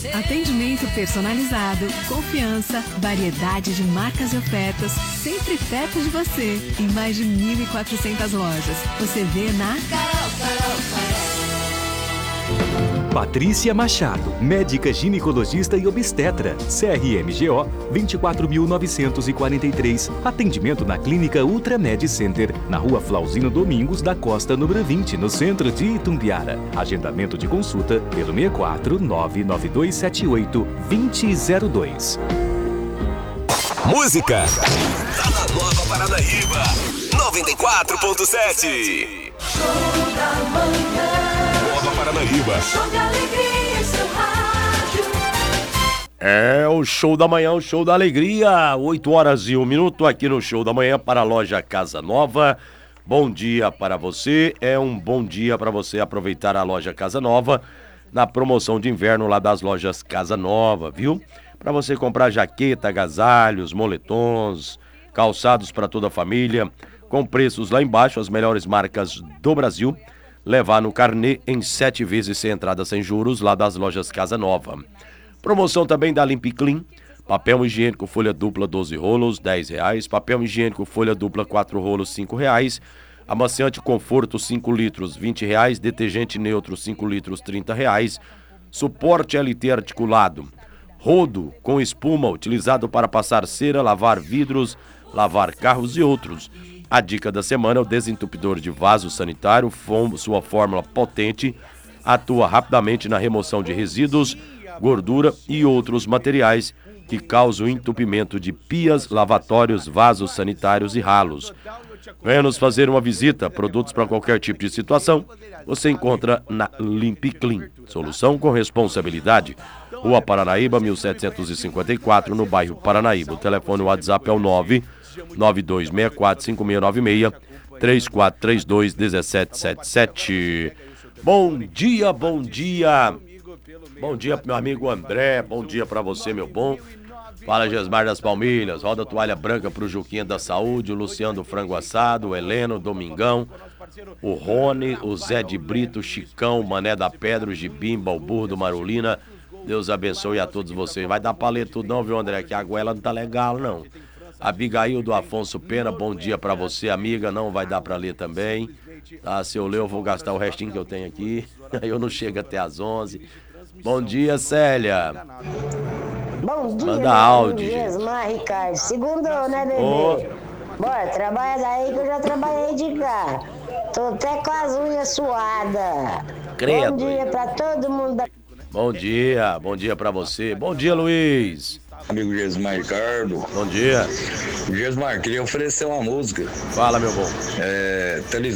Atendimento personalizado, confiança, variedade de marcas e ofertas, sempre perto de você. Em mais de 1.400 lojas. Você vê na Patrícia Machado, médica ginecologista e obstetra, CRMGO 24.943. Atendimento na Clínica Ultramed Center, na Rua Flauzino Domingos da Costa, número 20, no centro de Itumbiara. Agendamento de consulta pelo 64 99278 2002. Música tá na Nova Paranaíba 94.7. Show da manhã. Nova Paranaíba. Show de alegria, seu rádio. É o Show da Manhã, o Show da Alegria. 8h01 aqui no Show da Manhã para a loja Casa Nova. Bom dia para você. É um bom dia para você aproveitar a loja Casa Nova na promoção de inverno lá das lojas Casa Nova, viu? Para você comprar jaqueta, agasalhos, moletons, calçados para toda a família, com preços lá embaixo, as melhores marcas do Brasil. Levar no carnê em 7 vezes sem entrada, sem juros, lá das lojas Casa Nova. Promoção também da Limpiclean. Papel higiênico folha dupla 12 rolos, R$10. Papel higiênico folha dupla 4 rolos, R$5. Amaciante Conforto 5 litros, R$20. Detergente neutro 5 litros, R$30. Suporte LT articulado. Rodo com espuma utilizado para passar cera, lavar vidros, lavar carros e outros. A dica da semana é o desentupidor de vaso sanitário, sua fórmula potente, atua rapidamente na remoção de resíduos, gordura e outros materiais que causam entupimento de pias, lavatórios, vasos sanitários e ralos. Venha nos fazer uma visita, produtos para qualquer tipo de situação, você encontra na Limpiclean. Solução com responsabilidade. Rua Paranaíba, 1754, no bairro Paranaíba. O telefone WhatsApp é o 992645696 3432-1777. Bom dia, bom dia. Bom dia pro meu amigo André, bom dia pra você, meu bom. Fala, Gesmar das Palmilhas, roda a toalha branca pro Juquinha da Saúde, o Luciano do Frango Assado, o Heleno, o Domingão, o Rony, o Zé de Brito, o Chicão, o Mané da Pedra, o Gibimba, o Burro do Marulina. Deus abençoe a todos vocês. Vai dar pra ler tudo não, viu, André? Que a goela não tá legal, não. Abigail do Afonso Pena, bom dia pra você, amiga. Não vai dar pra ler também. Tá, se eu ler, eu vou gastar o restinho que eu tenho aqui. Aí eu não chego até às 11. Bom dia, Célia. Bom dia, manda áudio, gente. Gesmar, Ricardo. Segundou, né, bebê? Ô. Bora, trabalha daí que eu já trabalhei de cá. Tô até com as unhas suadas. Credo. Bom dia pra todo mundo. Bom dia pra você. Bom dia, Luiz. Amigo Gesmar Ricardo. Bom dia. Gesmar, queria oferecer uma música. Fala, meu bom.